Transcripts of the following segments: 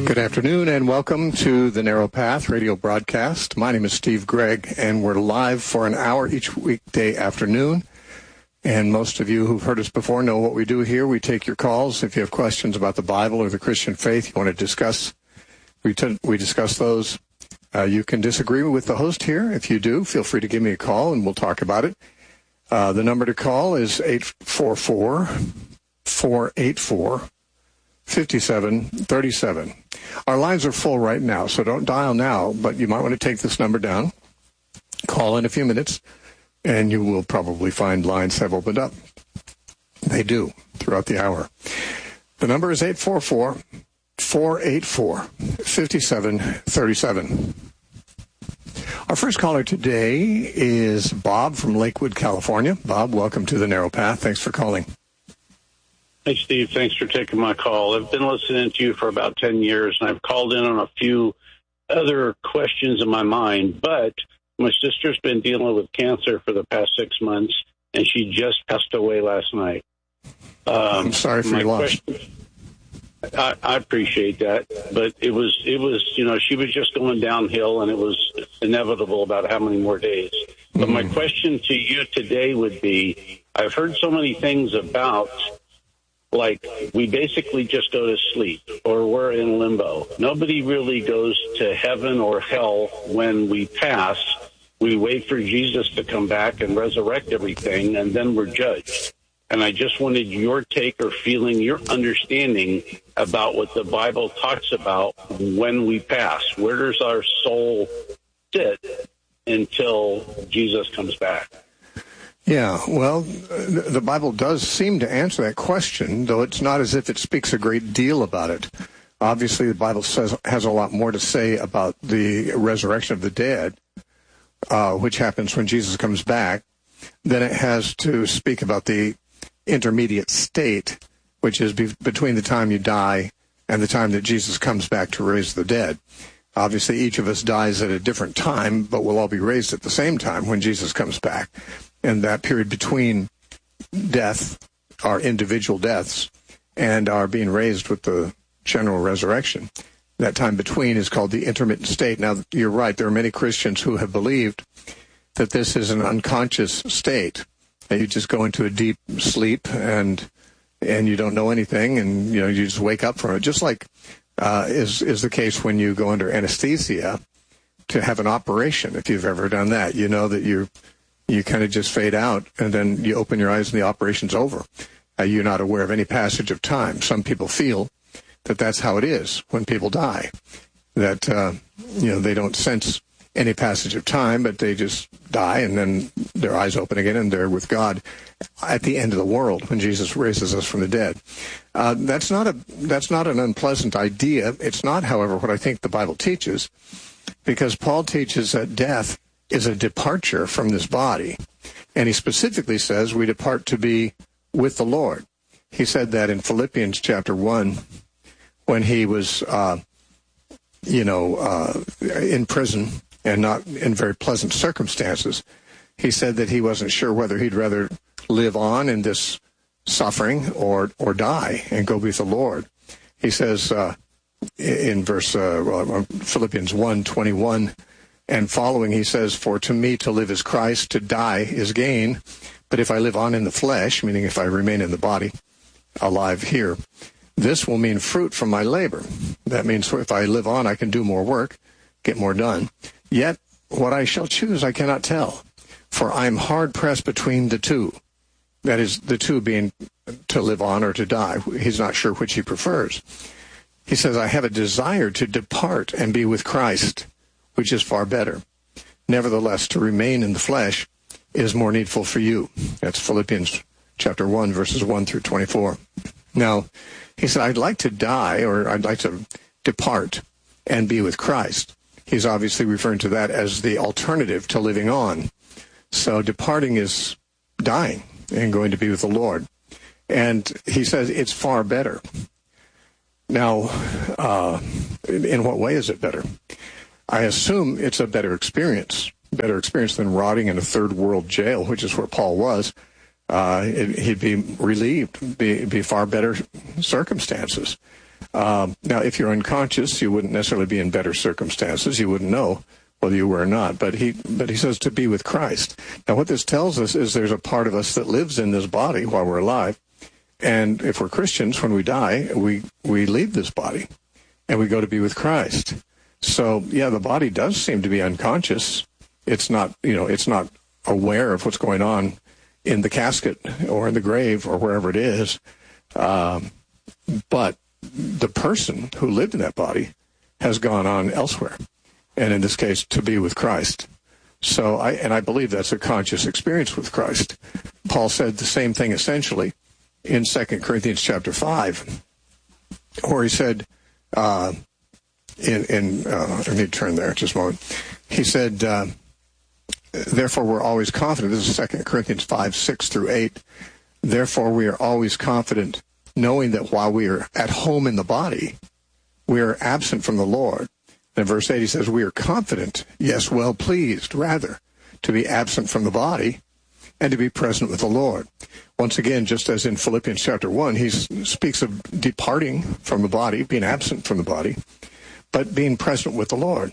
Good afternoon and welcome to the Narrow Path radio broadcast. My name is Steve Gregg and we're live for an hour each weekday afternoon. And most of you who've heard us before know what we do here. We take your calls. If you have questions about the Bible or the Christian faith you want to discuss, we discuss those. You can disagree with the host here. If you do, feel free to give me a call and we'll talk about it. The number to call is 844-484-5737. Our lines are full right now, so don't dial now, but you might want to take this number down. Call in a few minutes, and you will probably find lines have opened up. They do throughout the hour. The number is 844-484-5737. Our first caller today is Bob from Lakewood, California. Bob, welcome to the Narrow Path. Thanks for calling. Hey, Steve. Thanks for taking my call. I've been listening to you for about 10 years, and I've called in on a few other questions in my mind, but my sister's been dealing with cancer for the past 6 months, and she just passed away last night. I'm sorry for your loss. I appreciate that, but it was, she was just going downhill, and it was inevitable about how many more days. But my question to you today would be, I've heard so many things about, like, we basically just go to sleep, or we're in limbo. Nobody really goes to heaven or hell when we pass. We wait for Jesus to come back and resurrect everything, and then we're judged. And I just wanted your take or feeling, your understanding about what the Bible talks about when we pass. Where does our soul sit until Jesus comes back? Yeah, well, the Bible does seem to answer that question, though it's not as if it speaks a great deal about it. Obviously, the Bible has a lot more to say about the resurrection of the dead, which happens when Jesus comes back, than it has to speak about the intermediate state, which is between the time you die and the time that Jesus comes back to raise the dead. Obviously, each of us dies at a different time, but we'll all be raised at the same time when Jesus comes back. And that period between death, our individual deaths, and our being raised with the general resurrection, that time between is called the intermittent state. Now, you're right. There are many Christians who have believed that this is an unconscious state, that you just go into a deep sleep and you don't know anything, and you just wake up from it. Just like is the case when you go under anesthesia to have an operation. If you've ever done that, you know that you kind of just fade out, and then you open your eyes and the operation's over. You're not aware of any passage of time. Some people feel that that's how it is when people die, that they don't sense any passage of time, but they just die, and then their eyes open again, and they're with God at the end of the world when Jesus raises us from the dead. That's not an unpleasant idea. It's not, however, what I think the Bible teaches, because Paul teaches that death is a departure from this body, and he specifically says we depart to be with the Lord. He said that in Philippians chapter 1 when he was, in prison and not in very pleasant circumstances. He said that he wasn't sure whether he'd rather live on in this suffering or die and go be with the Lord. He says in verse Philippians 1:21 and following, he says, "For to me to live is Christ, to die is gain. But if I live on in the flesh," meaning if I remain in the body, alive here, "this will mean fruit from my labor." That means if I live on, I can do more work, get more done. "Yet what I shall choose I cannot tell, for I am hard pressed between the two." That is, the two being to live on or to die. He's not sure which he prefers. He says, "I have a desire to depart and be with Christ, which is far better. Nevertheless, to remain in the flesh is more needful for you." That's Philippians chapter 1, verses 1 through 24. Now, he said, "I'd like to die, or I'd like to depart and be with Christ." He's obviously referring to that as the alternative to living on. So departing is dying and going to be with the Lord. And he says it's far better. Now, in what way is it better? I assume it's a better experience than rotting in a third world jail, which is where Paul was. He'd be relieved, be far better circumstances. Now, if you're unconscious, you wouldn't necessarily be in better circumstances. You wouldn't know whether you were or not. But he says to be with Christ. Now, what this tells us is there's a part of us that lives in this body while we're alive. And if we're Christians, when we die, we leave this body and we go to be with Christ. So, yeah, the body does seem to be unconscious. It's not aware of what's going on in the casket or in the grave or wherever it is. But the person who lived in that body has gone on elsewhere, and in this case, to be with Christ. So, I believe that's a conscious experience with Christ. Paul said the same thing essentially in 2 Corinthians chapter 5, where he said, let me turn there just a moment. He said, therefore we're always confident. This is 2 Corinthians 5, 6 through 8. Therefore we are always confident, knowing that while we are at home in the body, we are absent from the Lord. And in verse 8 he says, we are confident, yes, well pleased, rather, to be absent from the body and to be present with the Lord. Once again, just as in Philippians chapter 1, he speaks of departing from the body, being absent from the body, but being present with the Lord.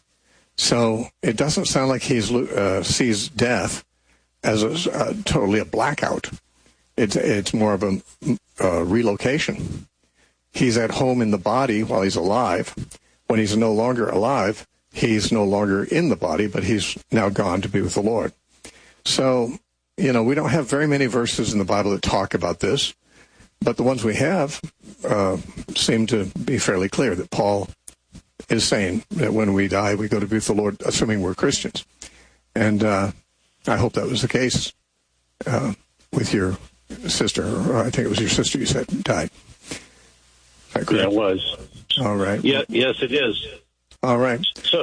So it doesn't sound like he sees death as totally a blackout. It's more of a relocation. He's at home in the body while he's alive. When he's no longer alive, he's no longer in the body, but he's now gone to be with the Lord. So, we don't have very many verses in the Bible that talk about this, but the ones we have seem to be fairly clear that Paul is saying that when we die, we go to be with the Lord, assuming we're Christians. And I hope that was the case with your sister, or I think it was your sister you said died. Yeah, it was. All right. Yeah, yes, it is. All right. So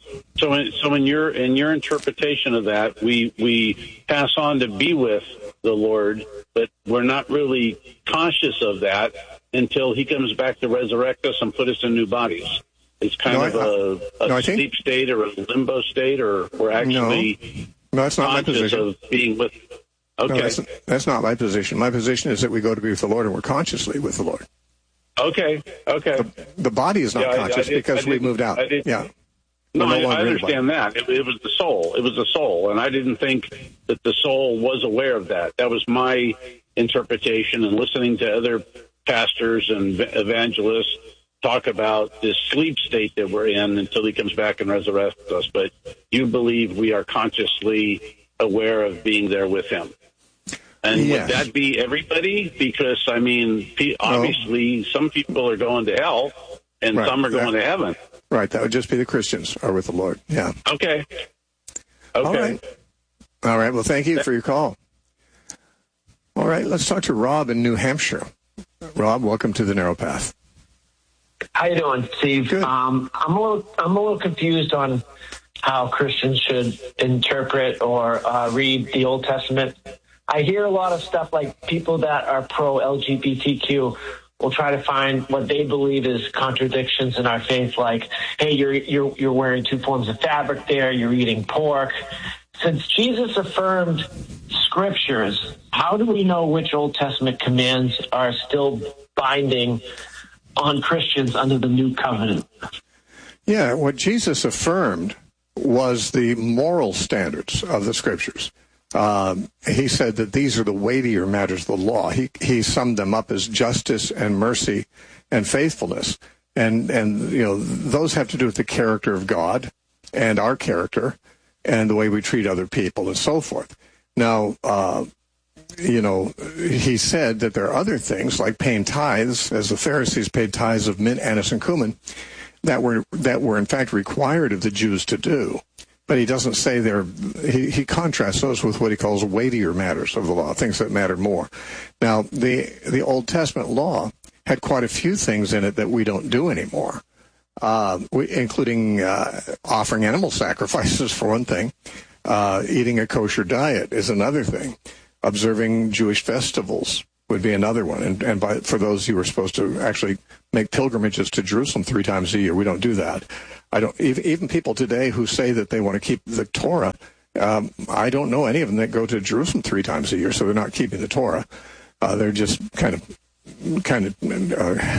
in your interpretation of that, we pass on to be with the Lord, but we're not really conscious of that until He comes back to resurrect us and put us in new bodies. It's kind of a sleep state or a limbo state, or we're actually no, that's not my position. Of being with. Okay, no, that's not my position. My position is that we go to be with the Lord and we're consciously with the Lord. Okay. The body is not conscious because we moved out. No, I understand that. It was the soul. It was the soul, and I didn't think that the soul was aware of that. That was my interpretation, and listening to other pastors and evangelists talk about this sleep state that we're in until He comes back and resurrects us. But you believe we are consciously aware of being there with Him. And yes. Would that be everybody? Because, obviously some people are going to hell and some are going to heaven. Right. That would just be the Christians are with the Lord. Yeah. Okay. All right. Well, thank you for your call. All right. Let's talk to Rob in New Hampshire. Rob, welcome to the Narrow Path. How you doing, Steve? Good. I'm a little confused on how Christians should interpret or read the Old Testament. I hear a lot of stuff like people that are pro-LGBTQ will try to find what they believe is contradictions in our faith, like, hey, you're wearing two forms of fabric there, you're eating pork. Since Jesus affirmed scriptures, how do we know which Old Testament commands are still binding on Christians under the new covenant? Yeah, what Jesus affirmed was the moral standards of the scriptures. He said that these are the weightier matters of the law. He summed them up as justice and mercy and faithfulness. And those have to do with the character of God and our character and the way we treat other people and so forth. Now, he said that there are other things like paying tithes, as the Pharisees paid tithes of mint, anise, and cumin, that were in fact required of the Jews to do. But he doesn't say he contrasts those with what he calls weightier matters of the law, things that mattered more. Now, the Old Testament law had quite a few things in it that we don't do anymore, including offering animal sacrifices, for one thing. Eating a kosher diet is another thing. Observing Jewish festivals would be another one. And for those who were supposed to actually make pilgrimages to Jerusalem 3 times a year, we don't do that. Even people today who say that they want to keep the Torah, I don't know any of them that go to Jerusalem 3 times a year, so they're not keeping the Torah. They're just kind of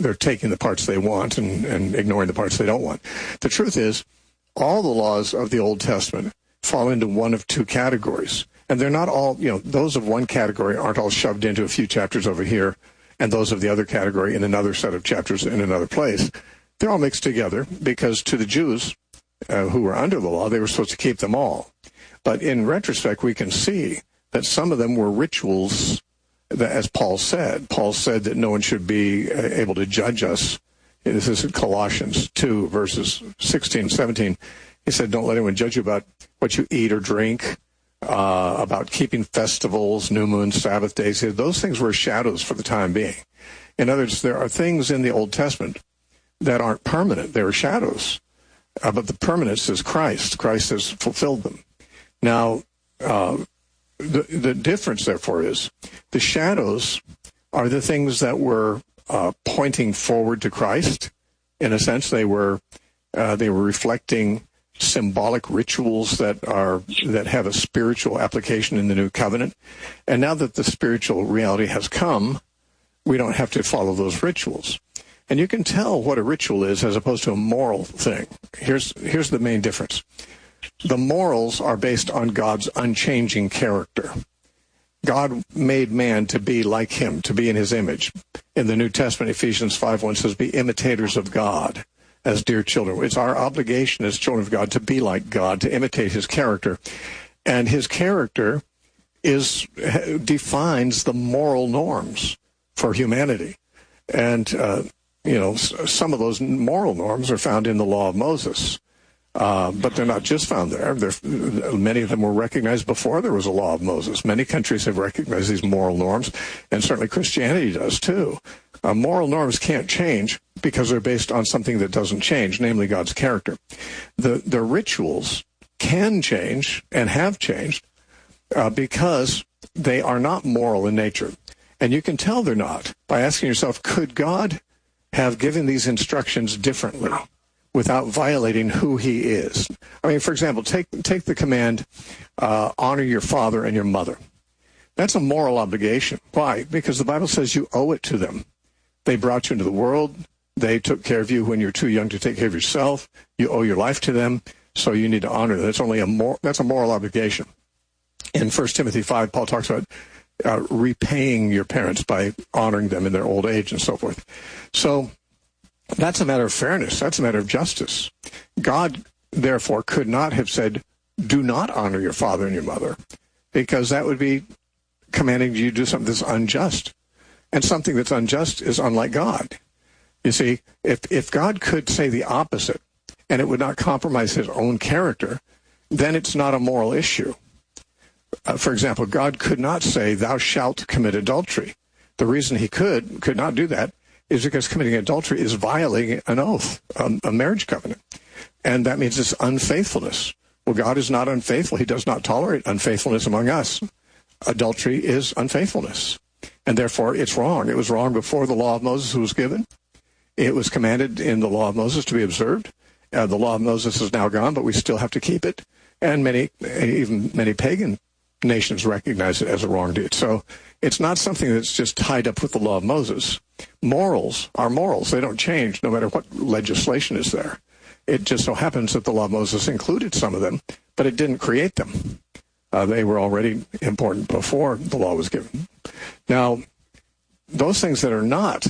they're taking the parts they want and ignoring the parts they don't want. The truth is, all the laws of the Old Testament fall into one of two categories. And they're not all, those of one category aren't all shoved into a few chapters over here, and those of the other category in another set of chapters in another place. They're all mixed together because to the Jews who were under the law, they were supposed to keep them all. But in retrospect, we can see that some of them were rituals, that, as Paul said. Paul said that no one should be able to judge us. This is in Colossians 2, verses 16 and 17. He said, don't let anyone judge you about what you eat or drink, about keeping festivals, new moons, Sabbath days. Those things were shadows for the time being. In other words, there are things in the Old Testament that aren't permanent. They were shadows. But the permanence is Christ. Christ has fulfilled them. Now, the difference, therefore, is the shadows are the things that were pointing forward to Christ. In a sense, they were reflecting symbolic rituals that have a spiritual application in the new covenant. And now that the spiritual reality has come, we don't have to follow those rituals. And you can tell what a ritual is as opposed to a moral thing. Here's the main difference. The morals are based on God's unchanging character. God made man to be like him, to be in his image. In the New Testament, Ephesians 5:1 says, be imitators of God as dear children. It's our obligation as children of God to be like God, to imitate his character. And his character defines the moral norms for humanity. And, some of those moral norms are found in the law of Moses. But they're not just found there. Many of them were recognized before there was a law of Moses. Many countries have recognized these moral norms, and certainly Christianity does too. Moral norms can't change because they're based on something that doesn't change, namely God's character. The rituals can change and have changed because they are not moral in nature. And you can tell they're not by asking yourself, could God have given these instructions differently without violating who he is? I mean, for example, take the command, honor your father and your mother. That's a moral obligation. Why? Because the Bible says you owe it to them. They brought you into the world. They took care of you when you're too young to take care of yourself. You owe your life to them, so you need to honor them. That's a moral obligation. In 1 Timothy 5, Paul talks about repaying your parents by honoring them in their old age and so forth. So that's a matter of fairness. That's a matter of justice. God, therefore, could not have said, do not honor your father and your mother, because that would be commanding you to do something that's unjust. And something that's unjust is unlike God. You see, if God could say the opposite, and it would not compromise his own character, then it's not a moral issue. For example, God could not say, thou shalt commit adultery. The reason he could not do that is because committing adultery is violating an oath, a marriage covenant. And that means it's unfaithfulness. Well, God is not unfaithful. He does not tolerate unfaithfulness among us. Adultery is unfaithfulness. And therefore, it's wrong. It was wrong before the law of Moses was given. It was commanded in the law of Moses to be observed. The law of Moses is now gone, but we still have to keep it. And even many pagan nations recognize it as a wrong deed. So it's not something that's just tied up with the law of Moses. Morals are morals. They don't change no matter what legislation is there. It just so happens that the law of Moses included some of them, but it didn't create them. They were already important before the law was given. Now, those things that are not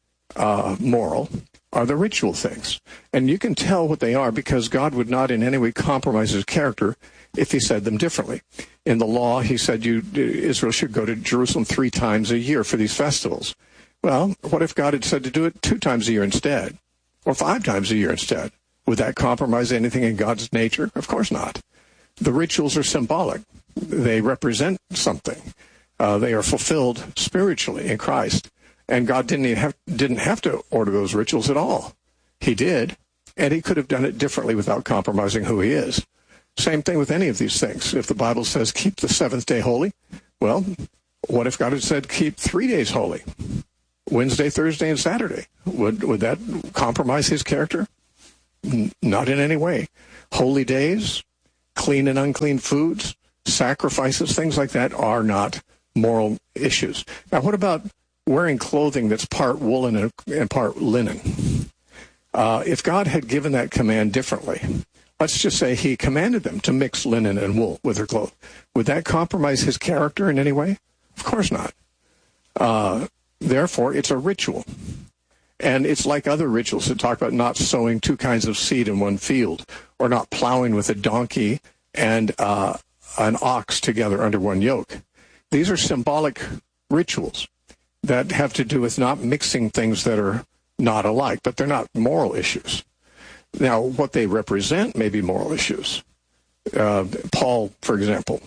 moral are the ritual things. And you can tell what they are because God would not in any way compromise his character if he said them differently. In the law, he said Israel should go to Jerusalem 3 times a year for these festivals. Well, what if God had said to do it 2 times a year instead, or 5 times a year instead? Would that compromise anything in God's nature? Of course not. The rituals are symbolic. They represent something. They are fulfilled spiritually in Christ. And God didn't have to order those rituals at all. He did, and he could have done it differently without compromising who he is. Same thing with any of these things. If the Bible says keep the 7th day holy, well, what if God had said keep 3 days holy? Wednesday, Thursday, and Saturday. Would that compromise his character? Not in any way. Holy days, clean and unclean foods, sacrifices, things like that are not moral issues. Now, what about wearing clothing that's part woolen and part linen. If God had given that command differently, let's just say he commanded them to mix linen and wool with their clothes, would that compromise his character in any way? Of course not. Therefore, it's a ritual. And it's like other rituals that talk about not sowing two kinds of seed in one field, or not plowing with a donkey and an ox together under one yoke. These are symbolic rituals that have to do with not mixing things that are not alike, but they're not moral issues. Now, what they represent may be moral issues. Paul, for example,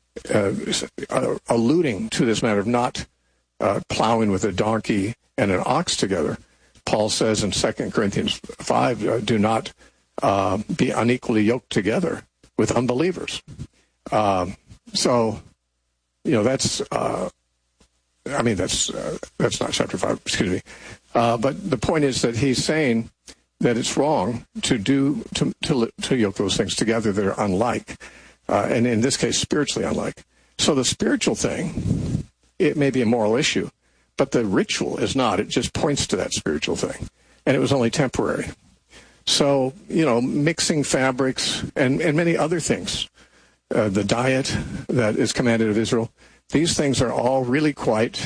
alluding to this matter of not plowing with a donkey and an ox together, Paul says in 2 Corinthians 5, do not be unequally yoked together with unbelievers. So, that's, that's not chapter 5, excuse me. But the point is that he's saying that it's wrong to yoke those things together that are unlike, and in this case, spiritually unlike. So the spiritual thing, it may be a moral issue, but the ritual is not. It just points to that spiritual thing, and it was only temporary. So, mixing fabrics and many other things, the diet that is commanded of Israel, these things are all really quite,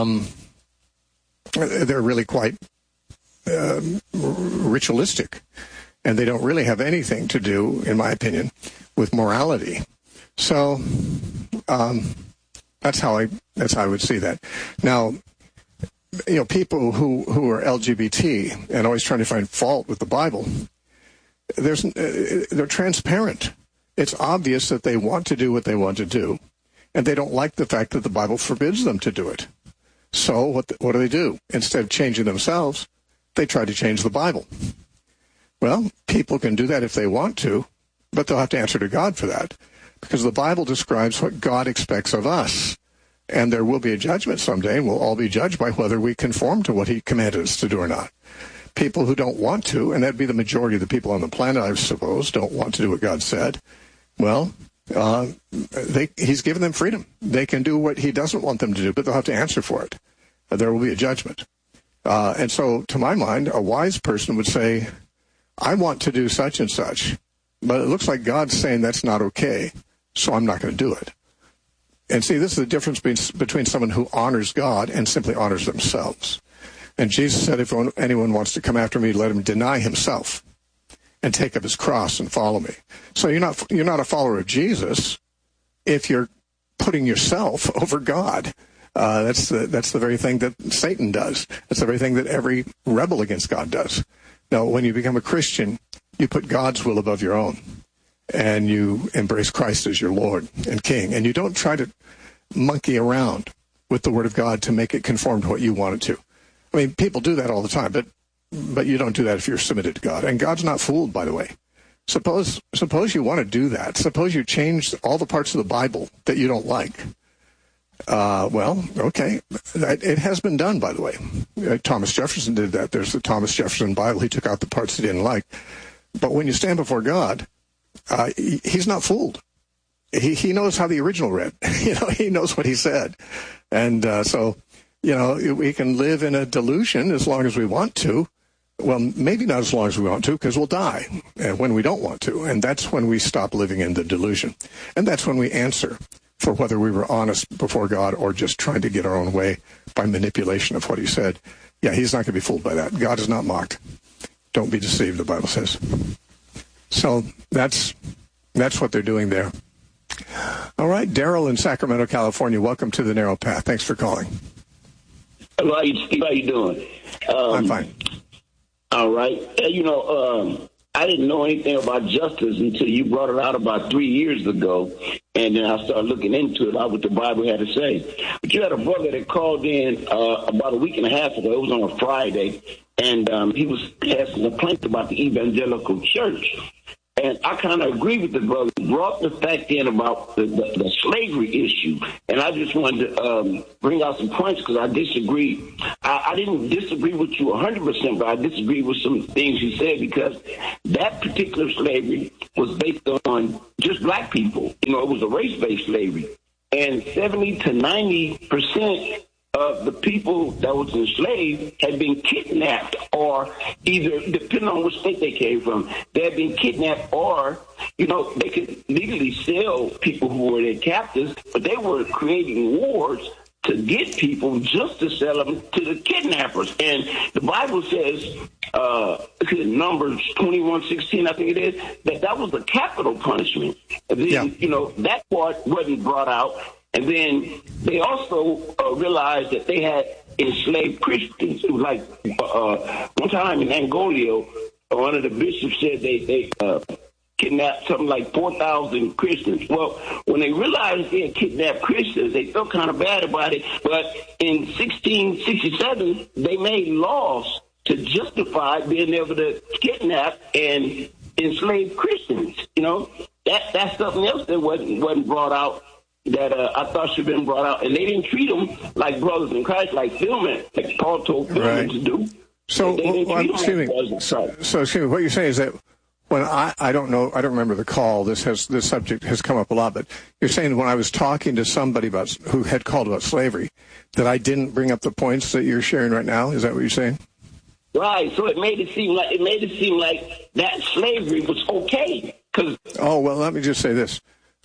ritualistic, and they don't really have anything to do, in my opinion, with morality. So that's how I would see that. Now, people who are LGBT and always trying to find fault with the Bible, they're transparent. It's obvious that they want to do what they want to do, and they don't like the fact that the Bible forbids them to do it. So what do? Instead of changing themselves, they try to change the Bible. Well, people can do that if they want to, but they'll have to answer to God for that, because the Bible describes what God expects of us. And there will be a judgment someday, and we'll all be judged by whether we conform to what he commanded us to do or not. People who don't want to, and that'd be the majority of the people on the planet, I suppose, don't want to do what God said. Well, he's given them freedom. They can do what he doesn't want them to do, but they'll have to answer for it. There will be a judgment. And so, to my mind, a wise person would say, I want to do such and such, but it looks like God's saying that's not okay, so I'm not going to do it. And see, this is the difference between someone who honors God and simply honors themselves. And Jesus said, if anyone wants to come after me, let him deny himself and take up his cross and follow me. So you're not a follower of Jesus if you're putting yourself over God. That's the very thing that Satan does. That's the very thing that every rebel against God does. Now, when you become a Christian, you put God's will above your own, and you embrace Christ as your Lord and King, and you don't try to monkey around with the Word of God to make it conform to what you want it to. I mean, people do that all the time, but you don't do that if you're submitted to God. And God's not fooled, by the way. Suppose you want to do that. Suppose you change all the parts of the Bible that you don't like. Well, okay. It has been done, by the way. Thomas Jefferson did that. There's the Thomas Jefferson Bible. He took out the parts he didn't like. But when you stand before God, he's not fooled. He knows how the original read. He knows what he said. And so, we can live in a delusion as long as we want to. Well, maybe not as long as we want to, because we'll die when we don't want to. And that's when we stop living in the delusion. And that's when we answer for whether we were honest before God or just trying to get our own way by manipulation of what he said. Yeah, he's not going to be fooled by that. God is not mocked. Don't be deceived, the Bible says. So that's what they're doing there. All right, Daryl in Sacramento, California, welcome to the Narrow Path. Thanks for calling. Hello, Steve. How you doing? I'm fine. All right. I didn't know anything about justice until you brought it out about 3 years ago, and then I started looking into it, what the Bible had to say. But you had a brother that called in about a week and a half ago. It was on a Friday, and he was asking a complaint about the evangelical church. And I kind of agree with the brother. He brought the fact in about the slavery issue. And I just wanted to bring out some points because I disagree. I didn't disagree with you 100%, but I disagree with some things you said because that particular slavery was based on just black people. It was a race-based slavery. And 70 to 90% of the people that was enslaved had been kidnapped, or either, depending on which state they came from, they had been kidnapped, or, they could legally sell people who were their captives, but they were creating wars to get people just to sell them to the kidnappers. And the Bible says, Numbers 21:16, I think it is, that was a capital punishment. And then, that part wasn't brought out. And then they also realized that they had enslaved Christians. It was like one time in Angola, one of the bishops said they kidnapped something like 4,000 Christians. Well, when they realized they had kidnapped Christians, they felt kind of bad about it. But in 1667, they made laws to justify being able to kidnap and enslave Christians. That's something else that wasn't brought out, that I thought should have been brought out. And they didn't treat them like brothers in Christ, like Philman, like Paul told Philman to do. So, excuse me, what you're saying is that when I don't remember the call, this subject has come up a lot, but you're saying when I was talking to somebody who had called about slavery, that I didn't bring up the points that you're sharing right now? Is that what you're saying? Right. So it made it seem like that slavery was okay. Oh, well, let me just say this.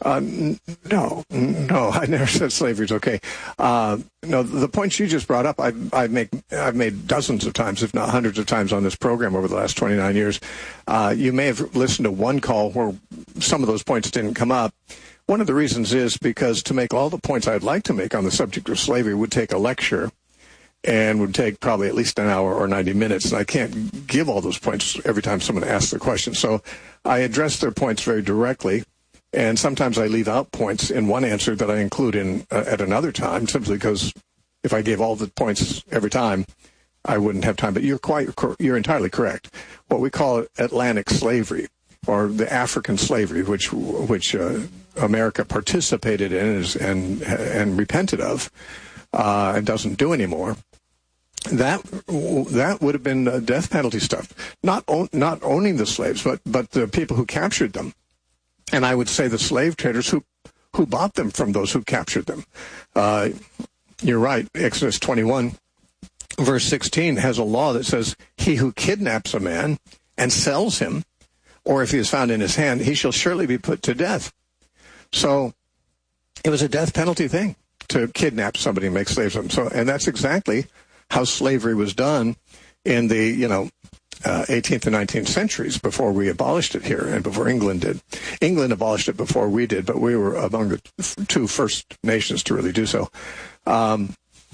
No, I never said slavery is okay. No, the points you just brought up, I've made dozens of times, if not hundreds of times on this program over the last 29 years. You may have listened to one call where some of those points didn't come up. One of the reasons is because to make all the points I'd like to make on the subject of slavery would take a lecture and would take probably at least an hour or 90 minutes. And I can't give all those points every time someone asks the question. So I address their points very directly. And sometimes I leave out points in one answer that I include in at another time, simply because if I gave all the points every time, I wouldn't have time. But you're entirely correct. What we call Atlantic slavery, or the African slavery, which America participated in and repented of, and doesn't do anymore. That would have been death penalty stuff. Not owning the slaves, but the people who captured them. And I would say the slave traders who bought them from those who captured them. You're right. Exodus 21, verse 16 has a law that says, he who kidnaps a man and sells him, or if he is found in his hand, he shall surely be put to death. So it was a death penalty thing to kidnap somebody and make slaves of them. So, and that's exactly how slavery was done in the, 18th and 19th centuries, before we abolished it here and before England did. England abolished it before we did, but we were among the two first nations to really do so. But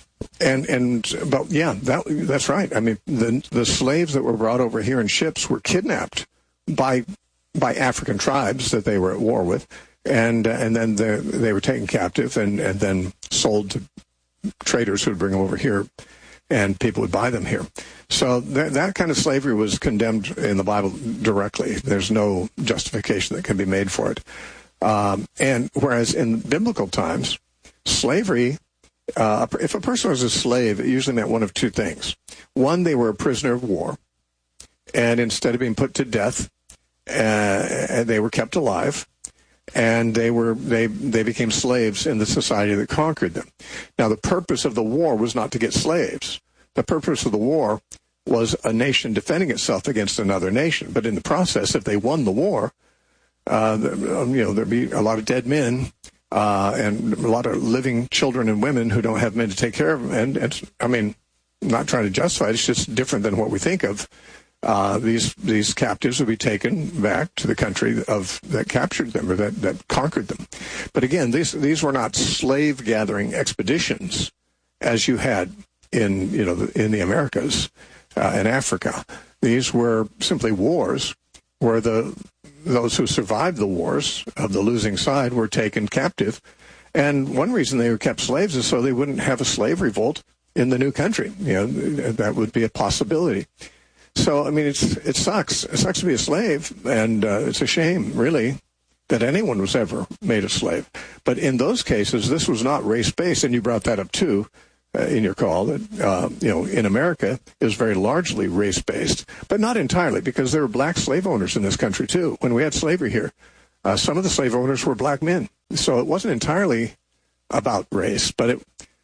yeah, that's right. I mean, the slaves that were brought over here in ships were kidnapped by African tribes that they were at war with, and then they were taken captive and then sold to traders who would bring them over here, and people would buy them here. So that kind of slavery was condemned in the Bible directly. There's no justification that can be made for it. And whereas in biblical times, slavery, if a person was a slave, it usually meant one of two things. One, they were a prisoner of war, and instead of being put to death, they were kept alive, and they became slaves in the society that conquered them. Now, the purpose of the war was not to get slaves. The purpose of the war was a nation defending itself against another nation. But in the process, if they won the war, there'd be a lot of dead men and a lot of living children and women who don't have men to take care of them. And I mean, I'm not trying to justify it. It's just different than what we think of. These captives would be taken back to the country that captured them or that conquered them. But again, these were not slave gathering expeditions as you had in the Americas and Africa. These were simply wars where those who survived the wars of the losing side were taken captive. And one reason they were kept slaves is so they wouldn't have a slave revolt in the new country. That would be a possibility. So, I mean, it sucks. It sucks to be a slave, and it's a shame, really, that anyone was ever made a slave. But in those cases, this was not race-based, and you brought that up, too, in your call, that, in America, it was very largely race-based, but not entirely, because there were black slave owners in this country, too. When we had slavery here, some of the slave owners were black men. So it wasn't entirely about race, but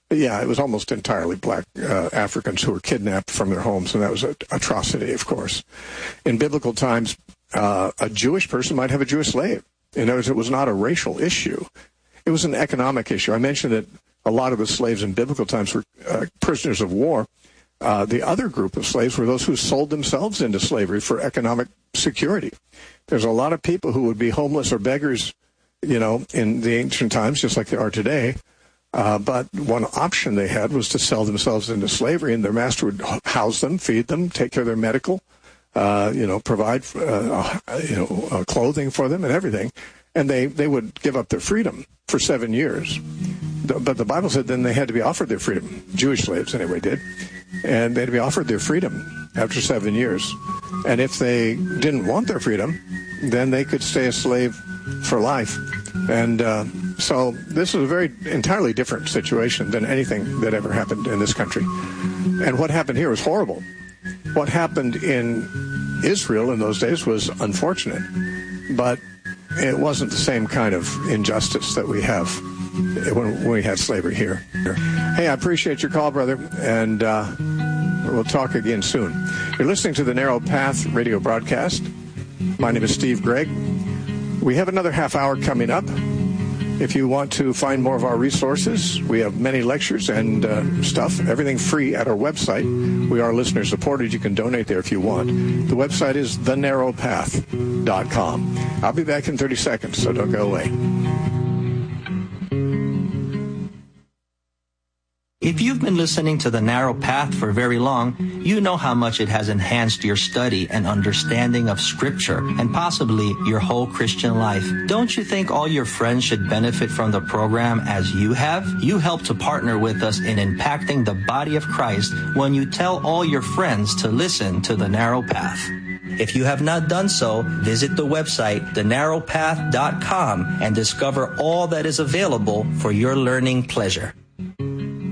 Yeah, it was almost entirely black Africans who were kidnapped from their homes, and that was an atrocity, of course. In biblical times, a Jewish person might have a Jewish slave. In other words, it was not a racial issue. It was an economic issue. I mentioned that a lot of the slaves in biblical times were prisoners of war. The other group of slaves were those who sold themselves into slavery for economic security. There's a lot of people who would be homeless or beggars, in the ancient times, just like they are today. But one option they had was to sell themselves into slavery, and their master would house them, feed them, take care of their medical, provide, clothing for them and everything. And they would give up their freedom for 7 years. But the Bible said then they had to be offered their freedom. Jewish slaves, anyway, did. And they had to be offered their freedom after 7 years. And if they didn't want their freedom, then they could stay a slave for life. And so this is a very entirely different situation than anything that ever happened in this country. And what happened here was horrible. What happened in Israel in those days was unfortunate, but it wasn't the same kind of injustice that we have when we had slavery here. Hey, I appreciate your call, brother, and we'll talk again soon. You're listening to the Narrow Path radio broadcast. My name is Steve Gregg. We have another half hour coming up. If you want to find more of our resources, we have many lectures and stuff, everything free at our website. We are listener supported. You can donate there if you want. The website is thenarrowpath.com. I'll be back in 30 seconds, so don't go away. If you've been listening to The Narrow Path for very long, you know how much it has enhanced your study and understanding of Scripture and possibly your whole Christian life. Don't you think all your friends should benefit from the program as you have? You help to partner with us in impacting the body of Christ when you tell all your friends to listen to The Narrow Path. If you have not done so, visit the website, thenarrowpath.com, and discover all that is available for your learning pleasure.